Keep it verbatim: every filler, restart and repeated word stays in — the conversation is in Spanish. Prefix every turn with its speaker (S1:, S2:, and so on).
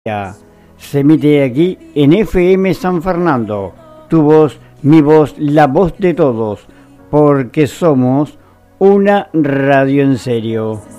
S1: Se emite aquí en F M San Fernando. Tu voz, mi voz, la voz de todos, porque somos una radio en serio.